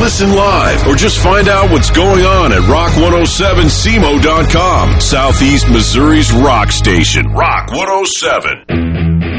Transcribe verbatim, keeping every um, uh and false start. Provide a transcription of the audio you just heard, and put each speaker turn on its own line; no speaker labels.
listen live, or just find out what's going on at rock one oh seven C M O dot com. Southeast Missouri's rock station. Rock one oh seven.